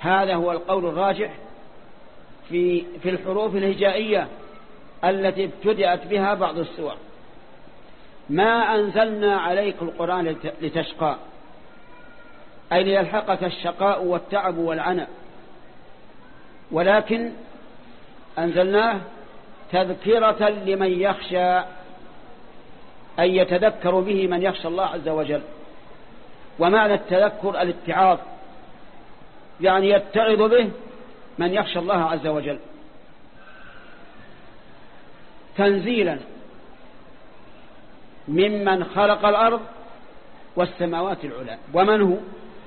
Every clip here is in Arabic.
هذا هو القول الراجح في الحروف الهجائية التي ابتدأت بها بعض السور. ما أنزلنا عليك القرآن لتشقى، أي ليلحقك الشقاء والتعب والعناء، ولكن أنزلناه تذكرة لمن يخشى، أي يتذكر به من يخشى الله عز وجل. ومعنى التذكر الاتعاظ، يعني يتعظ به من يخشى الله عز وجل. تنزيلا ممن خلق الأرض والسماوات العلى. ومن هو؟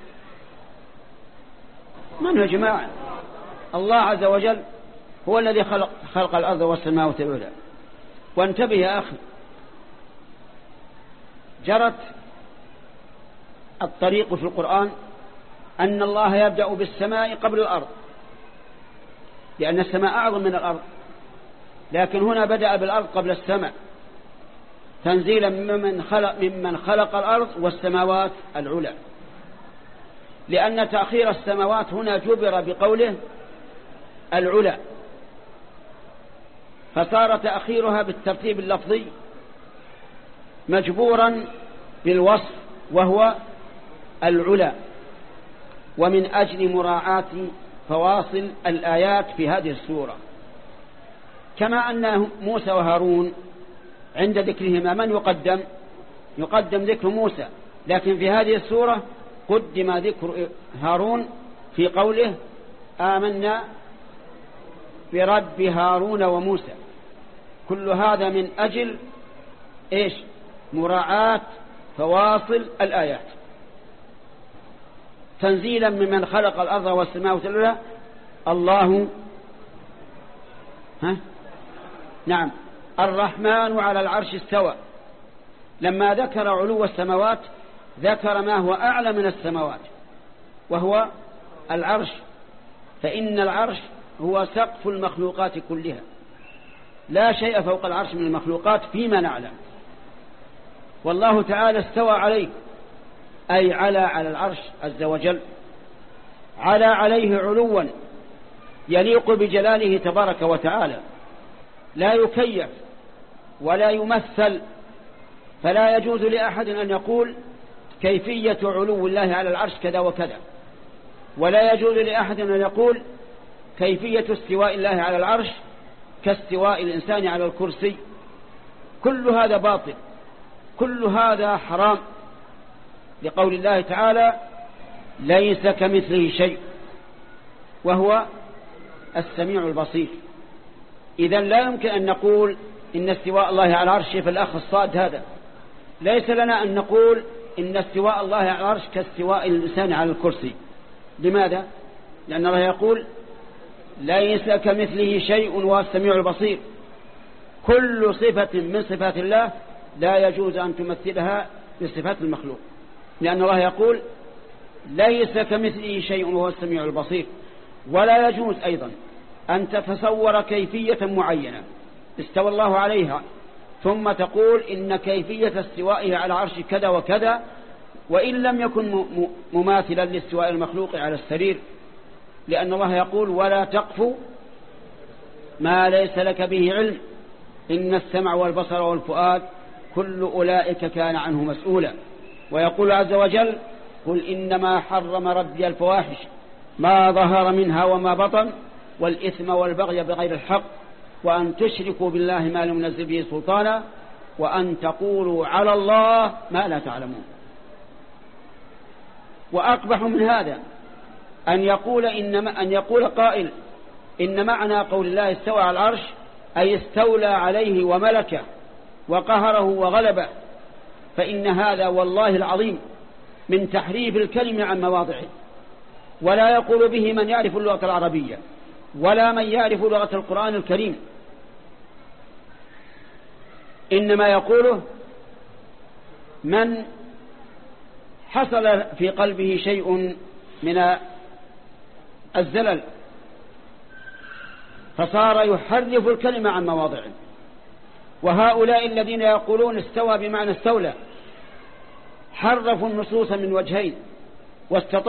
من هو يا جماعة؟ الله عز وجل هو الذي خلق الأرض والسماوات العلى. وانتبه يا أخي، جرت الطريق في القرآن أن الله يبدأ بالسماء قبل الأرض، لأن السماء أعظم من الأرض، لكن هنا بدأ بالأرض قبل السماء، تنزيلا ممن خلق الأرض والسماوات العلى، لأن تأخير السماوات هنا جبر بقوله العلى، فصار تأخيرها بالترتيب اللفظي مجبورا بالوصف وهو العلى. ومن أجل مراعاة فواصل الآيات في هذه السورة، كما أن موسى وهارون عند ذكرهما من يقدم ذكر موسى، لكن في هذه السورة قدم ذكر هارون في قوله آمنا برب هارون وموسى. كل هذا من أجل إيش؟ مراعاة فواصل الآيات. تنزيلا ممن خلق الأرض والسماوات العلى. الله نعم الرحمن على العرش استوى. لما ذكر علو السماوات ذكر ما هو أعلى من السماوات وهو العرش، فإن العرش هو سقف المخلوقات كلها، لا شيء فوق العرش من المخلوقات فيما نعلم. والله تعالى استوى عليه، أي على العرش عز وجل، عليه علوا يليق بجلاله تبارك وتعالى، لا يكيف ولا يمثل. فلا يجوز لأحد أن يقول كيفية علو الله على العرش كذا وكذا، ولا يجوز لأحد أن يقول كيفية استواء الله على العرش كاستواء الإنسان على الكرسي. كل هذا باطل، كل هذا حرام، لقول الله تعالى ليس كمثله شيء وهو السميع البصير. إذن لا يمكن أن نقول إن استواء الله على العرش في الأخ الصاد هذا. ليس لنا أن نقول إن استواء الله على العرش كاستواء الإنسان على الكرسي. لماذا؟ لأن الله يقول ليس كمثله شيء وهو السميع البصير. كل صفة من صفات الله لا يجوز أن تمثلها بصفات المخلوق، لأن الله يقول ليس كمثله شيء وهو السميع البصير. ولا يجوز أيضا أن تتصور كيفية معينة استوى الله عليها ثم تقول إن كيفية استوائه على عرش كذا وكذا، وإن لم يكن مماثلا لاستواء المخلوق على السرير، لأن الله يقول ولا تقف ما ليس لك به علم إن السمع والبصر والفؤاد كل أولئك كان عنه مسؤولا. ويقول عز وجل قل إنما حرم ربي الفواحش ما ظهر منها وما بطن والإثم والبغي بغير الحق وأن تشركوا بالله ما لم ينزل به سلطانا وأن تقولوا على الله ما لا تعلمون. وأقبح من هذا أن يقول قائل إن معنى قول الله استوى على العرش أي استولى عليه وملكه وقهره وغلبه، فإن هذا والله العظيم من تحريف الكلمة عن مواضعه. ولا يقول به من يعرف اللغة العربية ولا من يعرف لغة القرآن الكريم، إنما يقوله من حصل في قلبه شيء من الزلل فصار يحرف الكلمة عن مواضعه. وهؤلاء الذين يقولون استوى بمعنى استولى حرفوا النصوص من وجهين واستطاعوا